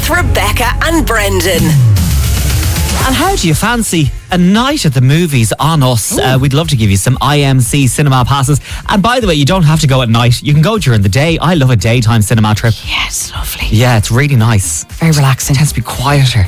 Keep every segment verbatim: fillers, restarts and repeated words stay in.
with Rebecca and Brendan. And how do you fancy a night at the movies on us? Uh, we'd love to give you some I M C cinema passes. And by the way, you don't have to go at night. You can go during the day. I love a daytime cinema trip. Yeah, it's lovely. Yeah, it's really nice. Very relaxing. It tends to be quieter.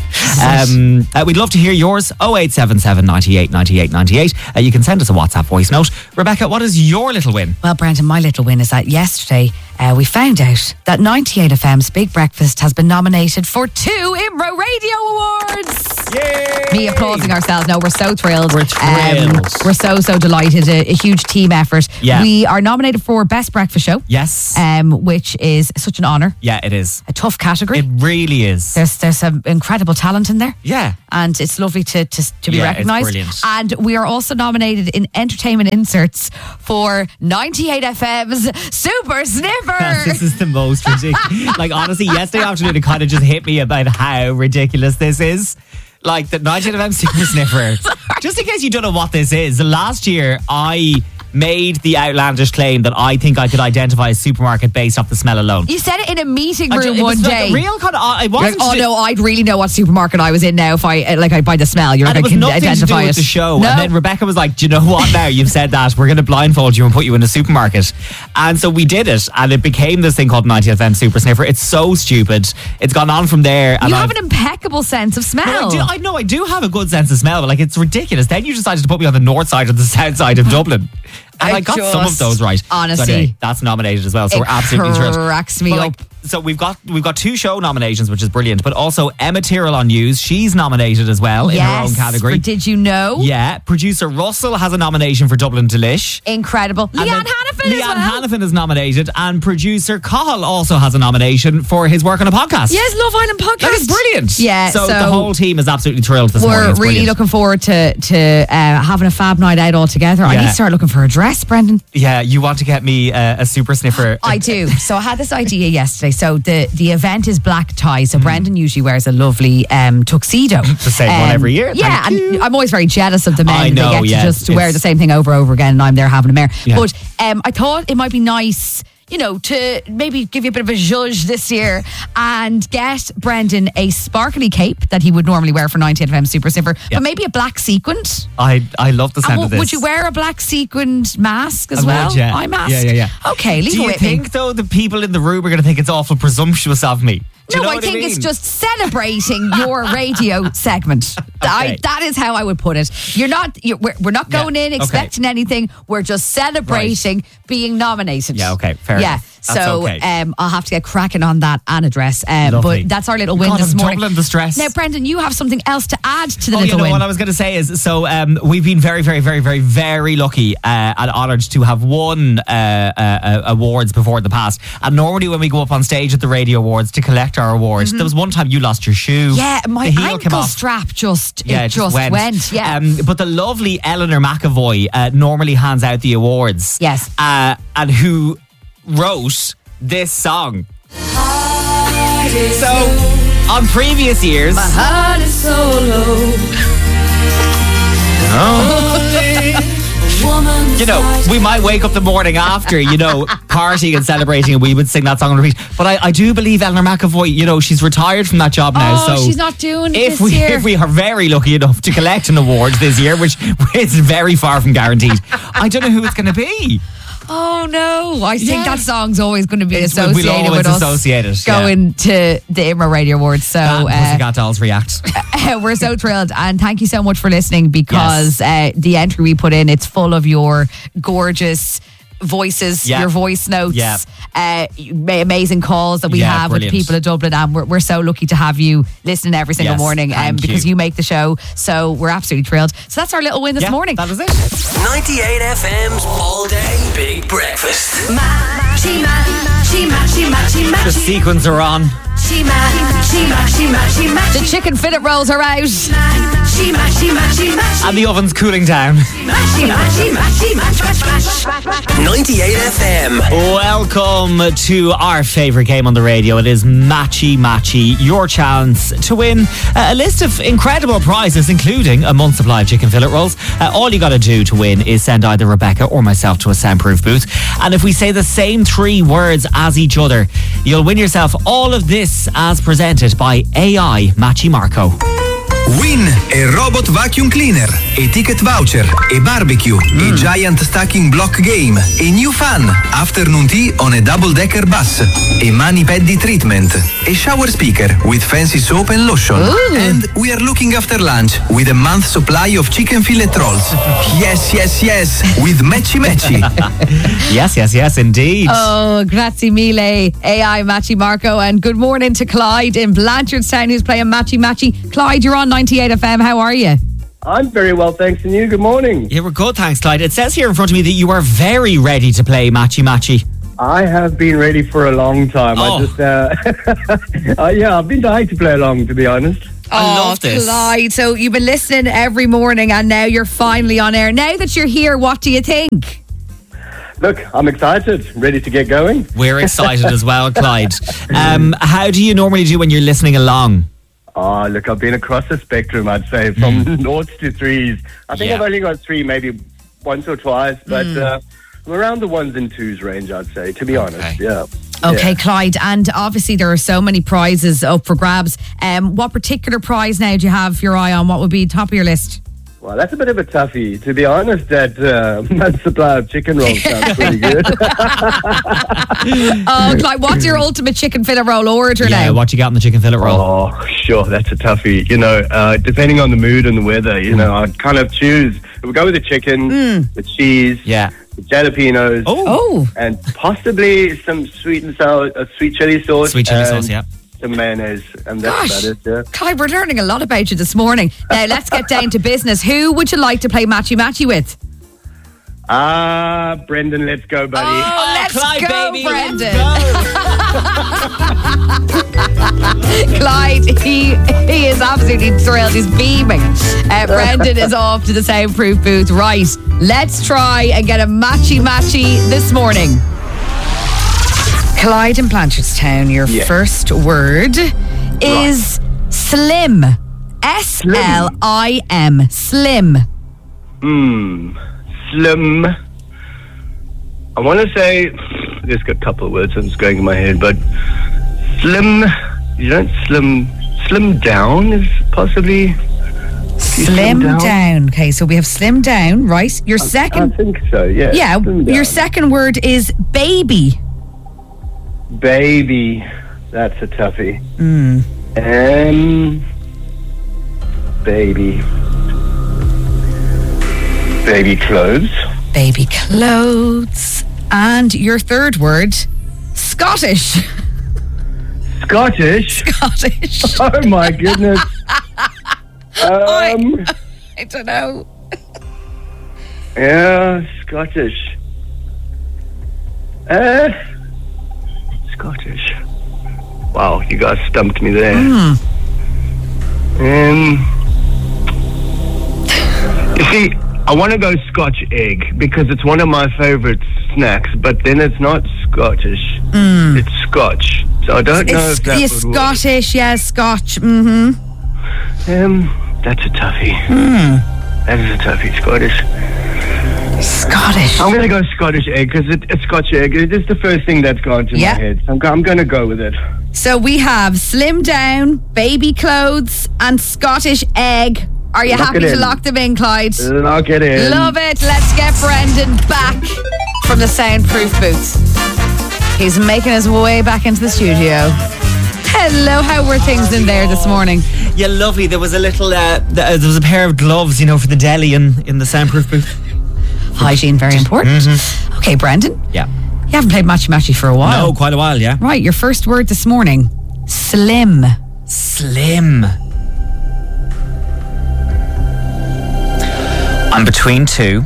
Um, uh, we'd love to hear yours. oh eight seven seven, ninety-eight, ninety-eight, ninety-eight. Uh, you can send us a WhatsApp voice note. Rebecca, what is your little win? Well, Brendan, my little win is that yesterday uh, we found out that ninety-eight F M's Big Breakfast has been nominated for two I M R O Radio Awards. Yay! Me applauding ourselves. No, we're so thrilled. We're thrilled. Um, we're so, so delighted. A, a huge team effort. Yeah. We are nominated for Best Breakfast Show. Yes. Um, which is such an honour. Yeah, it is. A tough category. It really is. There's there's some incredible talent in there. Yeah. And it's lovely to to, to be Yeah, it's recognised. brilliant. And we are also nominated in Entertainment Inserts for ninety-eight F M's Super Sniffer. This is the most ridiculous. Like, honestly, yesterday afternoon, it kind of just hit me about how ridiculous this is. Like, the ninety-eight F M Super Sniffer. Just in case you don't know what this is, last year, I made the outlandish claim that I think I could identify a supermarket based off the smell alone. You said it in a meeting I room ju- it one was day. like a real kind of. I You're wasn't. like, oh to- no, I'd really know what supermarket I was in now if I uh, like I by the smell. You're And like, it I was can nothing identify to do with it. the show. No. And then Rebecca was like, do you know what now? You've said that. We're going to blindfold you and put you in a supermarket. And so we did it. And it became this thing called ninety F M Super Sniffer. It's so stupid. It's gone on from there. And You have I've- an impeccable sense of smell. No, I do. I know I do have a good sense of smell, but like it's ridiculous. Then you decided to put me on the north side or the south side of Dublin. And I, I got just- some of those right. honestly, so anyway, that's nominated as well. So it we're absolutely thrilled. cracks me But, like, up. so we've got we've got two show nominations, which is brilliant. But also Emma Tyrrell on News, she's nominated as well in her own Yes, category. for Did You Know? Yeah, producer Russell has a nomination for Dublin Delish. Incredible. And Leanne then Hannafin as Leanne well. Hannafin is nominated, and producer Cahill also has a nomination for his work on a podcast. Yes, Love Island podcast. That is brilliant. Yeah, So, so the whole team is absolutely thrilled this morning. We're It's really brilliant. looking forward to to uh, having a fab night out all together. I Yeah. need to start looking for a dress, Brendan. Yeah, you want to get me uh, a super sniffer. I do. So I had this idea yesterday. So the, the event is black tie. So Brendan usually wears a lovely um, tuxedo. The same one every year. Yeah, Thank and you. I'm always very jealous of the men. I that know, they get yeah, to just wear it's- the same thing over and over again, and I'm there having a mare. Yeah. But um, I thought it might be nice, you know, to maybe give you a bit of a zhuzh this year and get Brendan a sparkly cape that he would normally wear for ninety-eight F M Super Sniffer, Yeah. but maybe a black sequined. I I love the And sound w- of this. would you wear a black sequined mask as I well? would, yeah. Eye mask? Yeah, yeah, yeah. Okay, leave Do it you with think, me. though, the people in the room are going to think it's awful presumptuous of me? Do you No, know I what think mean? it's just celebrating your radio segment. Okay. I, that is how I would put it. You're not. You're, we're, we're not Yeah, going in okay. expecting anything. We're just celebrating being nominated. Yeah, okay, fair Yeah. enough. That's So okay. um, I'll have to get cracking on that and address. Um, Lovely. but that's our little win God, this I'm morning. doubling the stress. Now, Brendan, you have something else to add to the Oh, little you know win. what I was going to say is, so um, we've been very, very, very, very, very lucky uh, and honoured to have won uh, uh, uh, awards before in the past. And normally when we go up on stage at the Radio Awards to collect our awards, there was one time you lost your shoe. Mm-hmm. yeah, my The heel came ankle off. strap just Yeah, it just went. Yeah. Um, but the lovely Eleanor McAvoy uh, normally hands out the awards. Yes. Uh, and who wrote this song. So, on previous years... heart is so low. You know, we might wake up the morning after, you know, partying and celebrating, and we would sing that song on repeat. But I, I do believe Eleanor McAvoy, you know, she's retired from that job now. Oh, so she's not doing it if this we year. if we are very lucky enough to collect an award this year, which is very far from guaranteed, I don't know who it's going to be. Oh no! I think Yeah. that song's always going to be It's- we'll associated always with us associate it, yeah. going to the I M R O Radio Awards. So That uh, Pussycat Dolls react. we're so thrilled, and thank you so much for listening, because uh, the entry we put in, it's full of your gorgeous voices, Yeah. your voice notes, Yeah. uh, ma- amazing calls that we Yeah, have brilliant. with people in Dublin, and we're, we're so lucky to have you listening every single Yes, morning, um, thank because you. you make the show. So we're absolutely thrilled. So that's our little win this Yeah, morning. that is it. ninety-eight F M's All Day Big Breakfast. Matchy, matchy, matchy, matchy, The matchy. sequins are on. Matchy, matchy, matchy, matchy, matchy. The chicken fillet rolls are out. Matchy, matchy, matchy, matchy. And the oven's cooling down. Matchy, matchy, matchy, match, match, match, match. ninety-eight F M. Welcome to our favourite game on the radio. It is Matchy Matchy, your chance to win uh, a list of incredible prizes, including a month's supply of chicken fillet rolls. Uh, all you got to do to win is send either Rebecca or myself to a soundproof booth. And if we say the same three words as each other, you'll win yourself all of this as presented presented by A I Matchy Marco. Win e Robot Vacuum Cleaner, e Ticket Voucher, e Barbecue, e Giant Stacking Block Game, e New Fun, Afternoon Tea on a Double-Decker Bus, e Mani Paddy Treatment, e Shower Speaker with Fancy Soap and Lotion. Ooh. And we are looking after lunch with a month supply of chicken fillet rolls. Yes, yes, yes, with Matchy Matchy. Yes, yes, yes, indeed. Oh, grazie mille, A I Matchy Marco. And good morning to Clyde in Blanchardstown, who's playing Matchy Matchy. Clyde, you're on ninety-eight F M. How are you? I'm very well, thanks, and you? Good morning. Yeah, we're good, thanks, Clyde. It says here in front of me that you are very ready to play Matchy Matchy. I have been ready for a long time. Oh. I just, uh, uh, yeah, I've been dying to play along, to be honest. I love this. Clyde, so you've been listening every morning and now you're finally on air. Now that you're here, what do you think? Look, I'm excited, ready to get going. We're excited as well, Clyde. Um, how do you normally do when you're listening along? Oh, look, I've been across the spectrum, I'd say, from noughts to threes. I think Yeah. I've only got three, maybe once or twice, but uh, I'm around the ones and twos range, I'd say, to be honest. Yeah. Okay, Yeah. Clyde, and obviously there are so many prizes up for grabs. Um, what particular prize now do you have your eye on? What would be top of your list? Well, that's a bit of a toughie. To be honest, that uh, month supply of chicken rolls sounds pretty good. Oh, Clyde, what's your ultimate chicken fillet roll order Yeah, now? what you got in the chicken fillet roll? Oh, sure, that's a toughie. You know, uh, depending on the mood and the weather, you know, I'd kind of choose. We'll go with the chicken, the cheese, Yeah. the jalapenos, Oh, Oh, and possibly some sweet and sour, uh, sweet chili sauce. sweet chili and sauce, yeah. Some mayonnaise, and that's Gosh. about it, yeah. Clyde, we're learning a lot about you this morning. Now, let's get down to business. Who would you like to play Matchy Matchy with? Ah, Brendan, let's go, buddy. Oh, let's Clyde, go, baby, Brendan. let's go. Clyde, he, he is absolutely thrilled. He's beaming. Uh, Brendan is off to the soundproof booth. Right, let's try and get a Matchy Matchy this morning. Clyde in Blanchardstown, your Yeah. first word is slim. S L I M. Slim. Hmm, slim. I want to say, there's a couple of words that's going in my head, but slim, you don't slim, slim down is possibly... Slim down? down. Okay, so we have slim down, right? Your I second... think so, yeah. Yeah, slim your down. second word is baby. Baby, that's a toughie. Mm. Um, baby. Baby clothes. Baby clothes. And your third word, Scottish. Scottish. Scottish. Oh my goodness. Um, I don't know. yeah, Scottish. Uh, Scottish. Wow, you guys stumped me there. Hmm. Um, you see, I want to go Scotch egg because it's one of my favorite snacks, but then it's not Scottish. It's Scotch. So I don't know It's if that yeah, would work. Scottish, yeah, Scotch. Mm-hmm. Um, that's a toughie. That is a toughie, Scottish. Scottish. I'm going to go Scottish egg because it, it's Scotch egg. It is the first thing that's gone to Yeah. my head. So I'm, go- I'm going to go with it. So we have slim down, baby clothes, and Scottish egg. Are you Lock happy it to in. lock them in, Clyde? Lock it in. Love it. Let's get Brendan back from the soundproof booth. He's making his way back into the studio. Hello, how were things in there this morning? Yeah, lovely. There was a little, uh, th- there was a pair of gloves, you know, for the deli in, in the soundproof booth. Hygiene, very important. Okay, Brendan, Yeah. you haven't played Matchy Matchy for a while. No, quite a while, yeah. Right, your first word this morning, slim. Slim. I'm between two.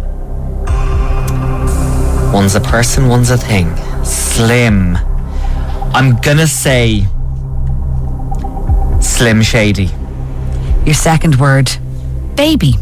One's a person, one's a thing. Slim. I'm gonna say Slim Shady. Your second word, baby.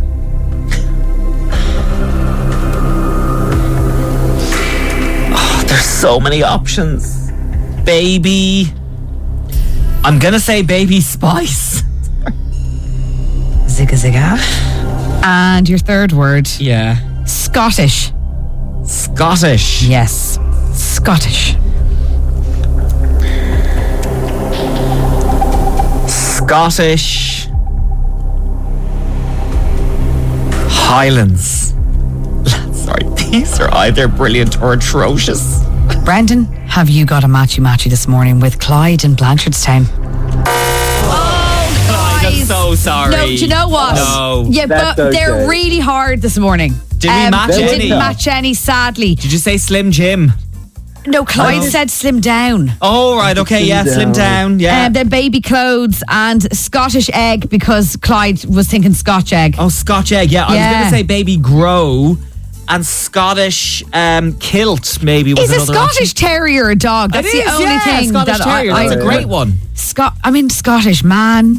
Oh, there's so many options. Baby. I'm gonna say Baby Spice. Zigga zigga. And your third word, Yeah. Scottish. Scottish. Yes, Scottish. Scottish Highlands. Sorry, these are either brilliant or atrocious. Brendan, have you got a matchy-matchy this morning with Clyde in Blanchardstown? I'm so sorry. No, do you know what? No. Yeah, That's but they're okay. really hard this morning. Did we match we any? didn't match any, sadly. Did you say Slim Jim? No, Clyde Oh. said slim down. Oh, right, okay, yeah, slim down, yeah. And then baby clothes and Scottish egg because Clyde was thinking Scotch egg. Oh, Scotch egg, yeah. I was Yeah. going to say baby grow and Scottish um, kilt maybe was Is a another Scottish option. Terrier a dog? That's It the is, only yeah, thing Scottish that Terrier. I, That's I, a great one. Scot. I mean Scottish man.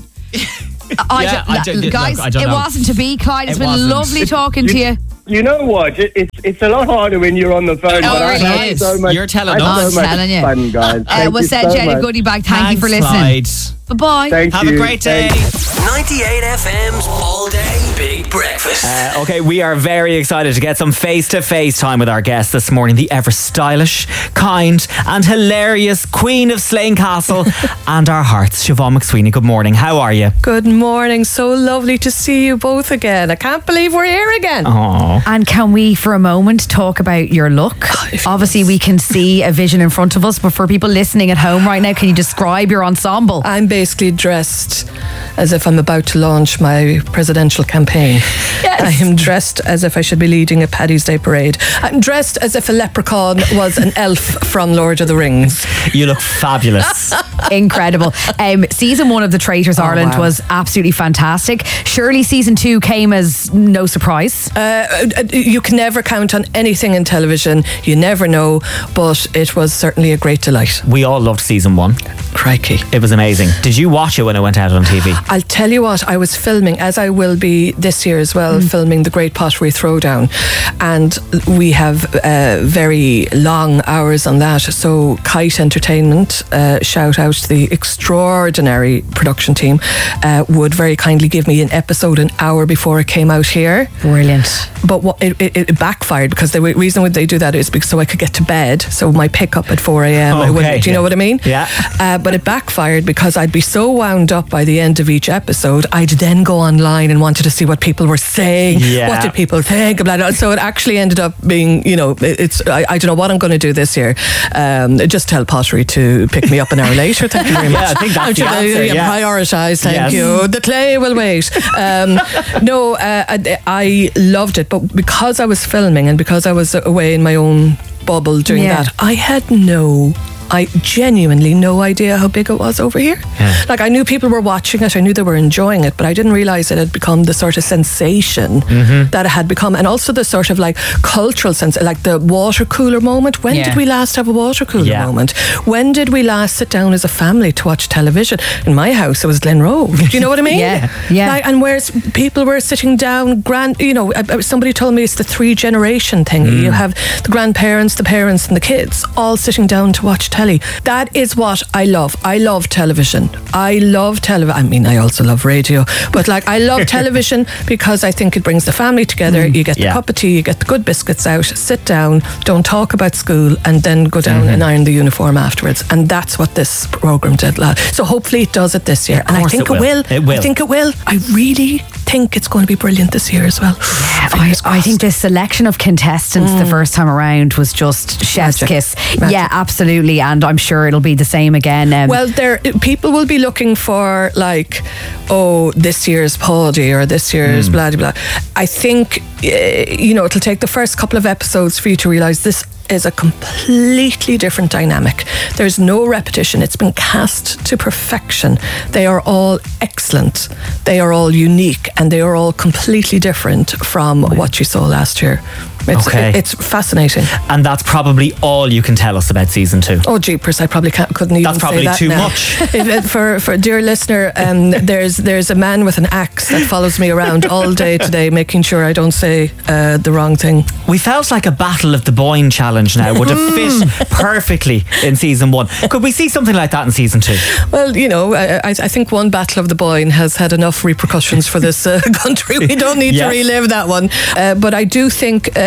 I Yeah, don't, I don't- look, guys, I don't it know. wasn't to be. Clyde, it's It been wasn't. lovely talking to you. You know what? It, it's it's a lot harder when you're on the phone. Oh, but it I really had is. so much, You're telling I had us. so I'm much telling you. fun, guys. Uh, Thank we'll you send so Jenny a much. goodie bag. Thank you for Thanks, listening. Clyde. Bye-bye. Thank Have you. a great day. Thanks. ninety-eight F M's All Day Big Breakfast. Uh, okay, we are very excited to get some face-to-face time with our guest this morning, the ever stylish, kind and hilarious Queen of Slane Castle and our hearts, Siobhan McSweeney. Good morning, how are you? Good morning. So lovely to see you both again. I can't believe we're here again. Oh, And can we, for a moment, talk about your look? Obviously, we can see a vision in front of us, but for people listening at home right now, can you describe your ensemble? I'm basically dressed as if I'm about to launch my presidential campaign. Yes. I am dressed as if I should be leading a Paddy's Day parade. I'm dressed as if a leprechaun was an elf from Lord of the Rings. you look fabulous. Incredible. Um, season one of The Traitors Ireland wow. was absolutely fantastic. Surely season two came as no surprise. Uh, you can never count on anything in television. You never know, but it was certainly a great delight. We all loved season one. Crikey. It was amazing. Did you watch it when it went out on T V? I'll tell you what, I was filming, as I will be this year as well, filming The Great Pottery Throwdown. And we have uh, very long hours on that. So Kite Entertainment, uh, shout out to the extraordinary production team, uh, would very kindly give me an episode an hour before it came out here. Brilliant. But what, it, it, it backfired because the reason why they do that is because so I could get to bed. So my pickup at four a.m. I Okay, wouldn't, do you know yeah. what I mean? Yeah. Uh, but it backfired because I'd be so wound up by the end of each episode, I'd then go online and wanted to see what people were saying. Yeah. What did people think? Blah, blah. So it actually ended up being, you know, it- it's I, I don't know what I'm going to do this year. Um, just tell Pottery to pick me up an hour later. Thank you very much. Yeah, I think that's I'm the sure they- answer, yeah, yeah. prioritise. Thank Yes. you. The clay will wait. Um, no, uh, I, I loved it, but because I was filming and because I was away in my own bubble doing Yeah. that, I had no. I genuinely no idea how big it was over here. Yeah. Like I knew people were watching it, I knew they were enjoying it, but I didn't realise it had become the sort of sensation Mm-hmm. that it had become, and also the sort of like cultural sense, like the water cooler moment. When Yeah. did we last have a water cooler Yeah. moment? When did we last sit down as a family to watch television? In my house, it was Glenroe. Do you know what I mean? Yeah, yeah. Like, and whereas people were sitting down, grand, you know, uh, uh, somebody told me it's the three generation thing. Mm. You have the grandparents, the parents, and the kids all sitting down to watch telly. That is what I love. I love television. I love television. I mean, I also love radio, but like I love television because I think it brings the family together. You get the Yeah. cup of tea, you get the good biscuits out, sit down, don't talk about school, and then go down Mm-hmm. and iron the uniform afterwards. And that's what this program did. la- So hopefully it does it this year. And I course think it it will. will. It will. I think it will. I really think it's going to be brilliant this year as well. I, I think the selection of contestants the first time around was just chef's Magic. kiss. Magic. Yeah, absolutely. And I'm sure it'll be the same again. Um, Well, there people will be looking for like, oh, this year's Paddy or this year's blah blah blah. I think uh, you know it'll take the first couple of episodes for you to realise this is a completely different dynamic. There's no repetition. It's been cast to perfection. They are all excellent. They are all unique, and they are all completely different from what you saw last year. It's, Okay. it's fascinating. And that's probably all you can tell us about season two. Oh, jeepers! I probably can't, couldn't even That's probably say that too now. much. If- if- for for a dear listener, um, there's there's a man with an axe that follows me around all day today, making sure I don't say uh, the wrong thing. We felt like a Battle of the Boyne challenge now would have fit perfectly in season one. Could we see something like that in season two? Well, you know, I, I I think one Battle of the Boyne has had enough repercussions for this uh, country. We don't need Yes. to relive that one. Uh, but I do think uh,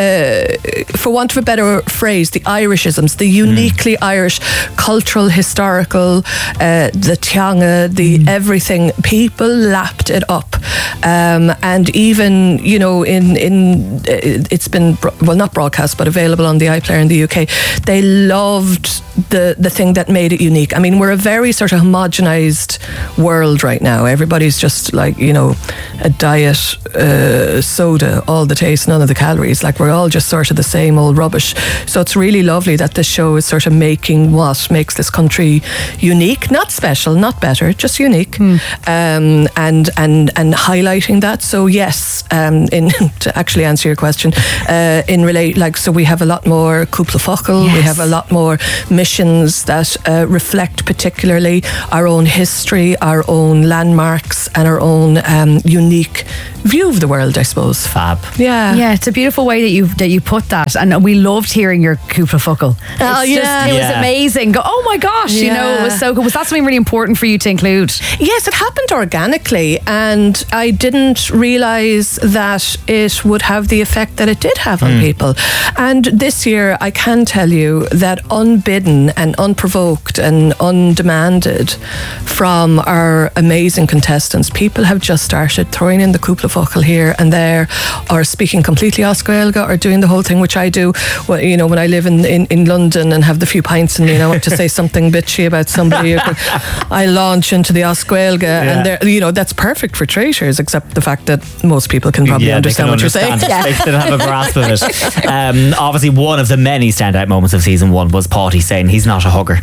uh, for want of a better phrase, the Irishisms, the uniquely mm. Irish cultural, historical, uh, the teanga, the mm. everything. People lapped it up, um, and even you know, in in it's been well not broadcast but available on the iPlayer in the U K. They loved the the thing that made it unique. I mean, we're a very sort of homogenized world right now. Everybody's just like, you know, a diet uh, soda, all the taste, none of the calories. Like, we're all just sort of the same old rubbish. So it's really lovely that this show is sort of making what makes this country unique, not special, not better, just unique, mm. um, and and and highlighting that. So yes, um, in to actually answer your question, uh, in relate, like, so we have a lot more Cúpla Focal, yes. we have a lot more missions that uh, reflect particularly our own history, our own landmarks, and our own um, unique view of the world, I suppose. Fab. Yeah. Yeah, it's a beautiful way that you that you put that, and we loved hearing your Cúpla Focal. Oh, it's yeah. Just, it yeah. was amazing. Go, oh my gosh, yeah. you know, it was so good. Was that something really important for you to include? Yes, it happened organically, and I didn't realise that it would have the effect that it did have on mm. people. And this year, I can tell you that unbidden and unprovoked and undemanded from our amazing contestants, people have just started throwing in the Cúpla Focal here and there, or speaking completely Oscailga, or doing the whole thing, which I do. Well, you know, when I live in, in, in London and have the few pints in me and I want to say something bitchy about somebody, I launch into the Oscailga, yeah. and there, you know, that's perfect for traitors, except the fact that most people can probably yeah, understand can what understand you're saying. They still have a grasp of it. Um, obviously, one of the many standout moments of season one was Pauty saying he's not a hugger.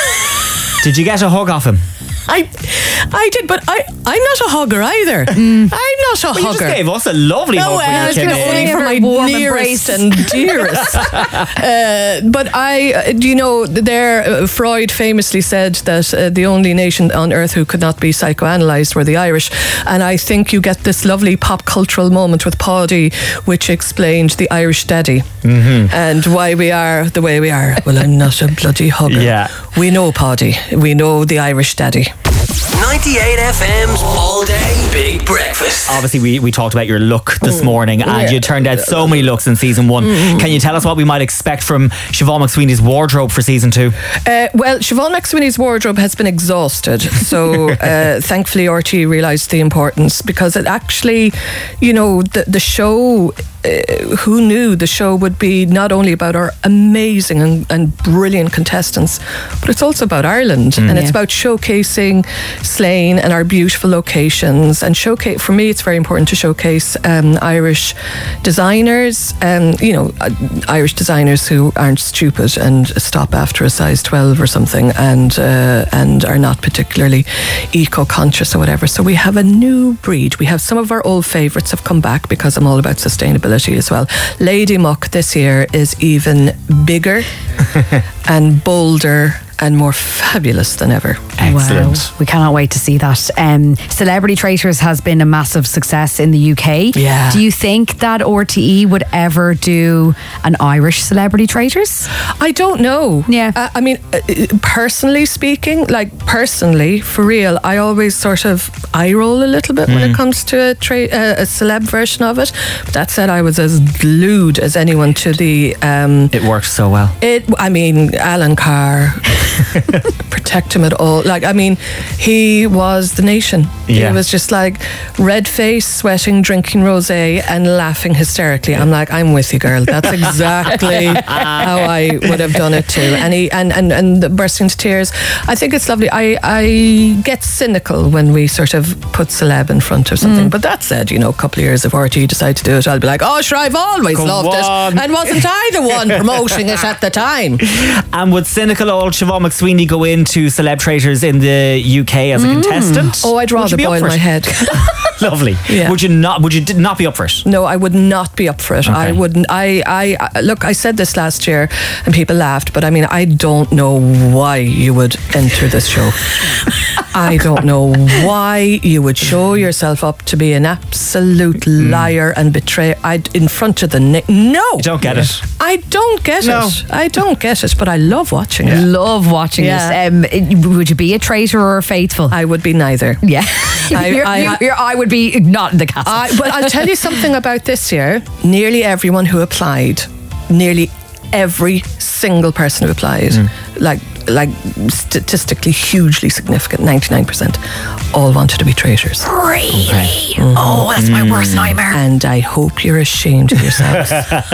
Did you get a hug off him? I, I did, but I, I'm not a hugger either. Mm. I'm not a well, hugger. You just gave us a lovely no, hug well, when I you was came going to in. say for my warm nearest embrace. and dearest. uh, but I, uh, you know, there, uh, Freud famously said that uh, the only nation on earth who could not be psychoanalyzed were the Irish. And I think you get this lovely pop cultural moment with Paddy, which explained the Irish daddy mm-hmm. and why we are the way we are. Well, I'm not a bloody hugger. Yeah. We know Paddy. We know the Irish daddy. ninety-eight F M's All Day Big Breakfast. Obviously, we, we talked about your look this Mm. morning, and Yeah. you turned out so many looks in season one. Mm. Can you tell us what we might expect from Siobhan McSweeney's wardrobe for season two? Uh, well, Siobhan McSweeney's wardrobe has been exhausted, so uh, thankfully R T E realised the importance, because it actually, you know, the, the show, uh, who knew the show would be not only about our amazing and, and brilliant contestants, but it's also about Ireland, mm. and it's Yeah. about showcasing Slane and our beautiful locations, and showcase, for me it's very important to showcase um, Irish designers, um, you know, uh, Irish designers who aren't stupid and stop after a size twelve or something, and uh, and are not particularly eco-conscious or whatever. So we have a new breed. We have some of our old favourites have come back, because I'm all about sustainability as well. Lady Muck this year is even bigger and bolder and more fabulous than ever. Excellent. Wow. We cannot wait to see that. Um, Celebrity Traitors has been a massive success in the U K. Yeah. Do you think that R T E would ever do an Irish Celebrity Traitors? I don't know. Yeah. Uh, I mean, uh, personally speaking, like personally, for real, I always sort of eye roll a little bit mm. when it comes to a, tra- uh, a celeb version of it. But that said, I was as glued as anyone to the... Um, It worked so well. It. I mean, Alan Carr... protect him at all. Like, I mean, he was the nation. Yeah. He was just like red face, sweating, drinking rosé and laughing hysterically. I'm like, I'm with you, girl. That's exactly how I would have done it too. And he and and and the bursting into tears. I think it's lovely. I I get cynical when we sort of put celeb in front of something. Mm. But that said, you know, a couple of years if R T E decide to do it, I'll be like, oh, sure, I've always Go loved on. it, and wasn't I the one promoting it at the time? And would cynical old Siobhan McSweeney go into Celeb Traitors in the U K as a contestant? Oh, I'd Would rather you be up boil for my it? head. Lovely. Yeah. Would you not? Would you d- not be up for it? No, I would not be up for it. Okay. I wouldn't. I, I, I, look, I said this last year and people laughed, but I mean, I don't know why you would enter this show. I don't know why you would show yourself up to be an absolute liar and betrayer I, in front of the... Na- no! You don't get it. I don't get No. it. I don't get it, but I love watching it. Love watching Yeah. it. Um, would you be a traitor or a faithful? I would be neither. yeah. I, Your- I, your- your eye would be not in the castle. I, but I'll tell you something about this year. Nearly everyone who applied, nearly every single person who applied, like like statistically hugely significant, ninety-nine percent, all wanted to be traitors. Really? Oh, that's my worst nightmare. And I hope you're ashamed of yourselves.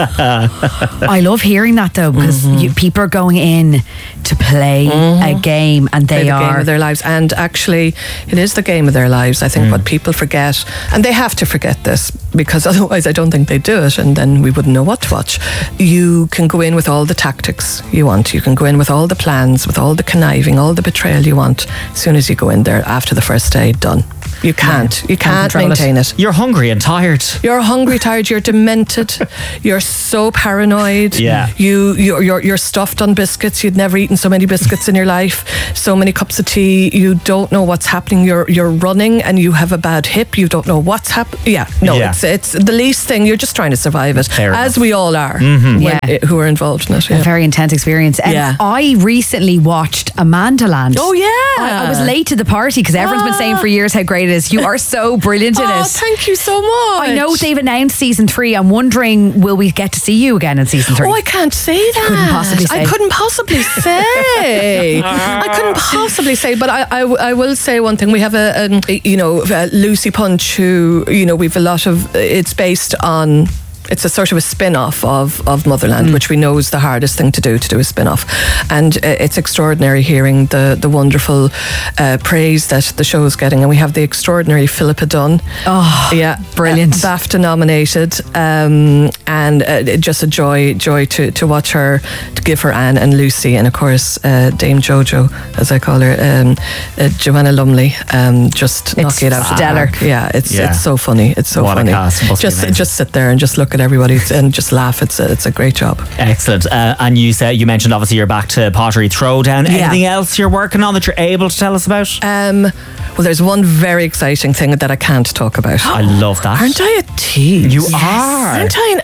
I love hearing that though, because you, people are going in to play a game, and they Play the are game of their lives. And actually, it is the game of their lives. I think what people forget, and they have to forget this, because otherwise I don't think they'd do it, and then we wouldn't know what to watch. You can go in with all the tactics you want. You can go in with all the plans, with all the conniving, all the betrayal you want. As soon as you go in there after the first day, done. You can't. You can't control it. maintain it. You're hungry and tired. You're hungry, tired. You're demented. You're so paranoid. Yeah. You you're, you're you're stuffed on biscuits. You'd never eaten so many biscuits in your life. So many cups of tea. You don't know what's happening. You're you're running and you have a bad hip. You don't know what's happening. Yeah. No. Yeah. It's it's the least thing. You're just trying to survive it, Fair as enough. we all are. Yeah. when- eh, who are involved in it. a Yeah. very intense experience. And Yeah. I recently watched Amanda Land. Oh, yeah. I, I was late to the party because everyone's been saying for years how great it is. You are so brilliant in Oh, it. thank you so much. I know they've announced season three. I'm wondering, will we get to see you again in season three? Oh, I can't say that. Couldn't possibly say. I couldn't possibly say. I couldn't possibly say. But I, I, I will say one thing. We have a, um, you know, uh, Lucy Punch, who, you know, we've a lot of. It's based on. It's a sort of a spin-off of, of Motherland, mm. which we know is the hardest thing to do, to do a spin-off. And uh, it's extraordinary hearing the, the wonderful uh, praise that the show is getting. And we have the extraordinary Philippa Dunn. Oh, yeah, brilliant. Uh, BAFTA nominated. Um, and uh, just a joy joy to, to watch her, to give her Anne and Lucy. And of course, uh, Dame Jojo, as I call her, um, uh, Joanna Lumley, um, just knock it out of the stellar. park. Yeah, it's, Yeah. it's so funny. It's so What a funny. cast. Must be Just, amazing. just sit there and just look at everybody and just laugh. It's a, it's a great job. Excellent. Uh, and you said you mentioned obviously you're back to Pottery Throwdown. Yeah. Anything else you're working on that you're able to tell us about? Um, well, there's one very exciting thing that I can't talk about. I love that. Aren't I a tease? You are. Aren't I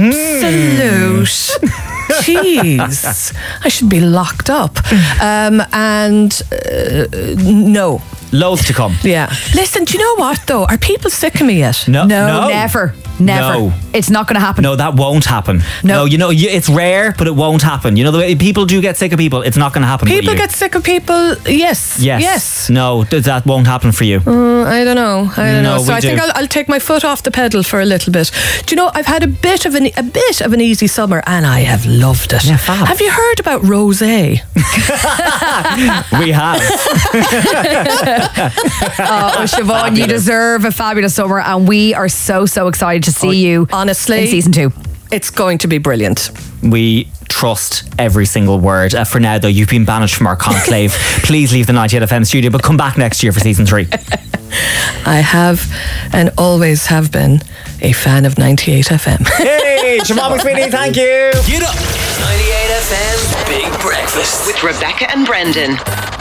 an absolute tease? I should be locked up. Um, and uh, no. Loads to come. Yeah. Listen, do you know what though? Are people sick of me yet? No, no, no. never. Never. No. It's not going to happen. No, that won't happen. No. you know, you, it's rare, but it won't happen. You know, the way people do get sick of people, it's not going to happen. with People you. get sick of people. Yes. Yes. Yes. No, th- that won't happen for you. Mm, I don't know. I don't No, know. So we I think do. I'll, I'll take my foot off the pedal for a little bit. Do you know, I've had a bit of an a bit of an easy summer, and I have loved it. Yeah, fab. Have you heard about rosé? We have. Oh, Siobhan, you deserve a fabulous summer, and we are so, so excited to see you honestly, in season two. It's going to be brilliant. We trust every single word. Uh, for now, though, you've been banished from our conclave. Please leave the ninety-eight F M studio, but come back next year for season three. I have and always have been a fan of ninety-eight F M. Hey, Siobhan McSweeney, thank you. Get up. ninety-eight F M Big Breakfast. With Rebecca and Brendan.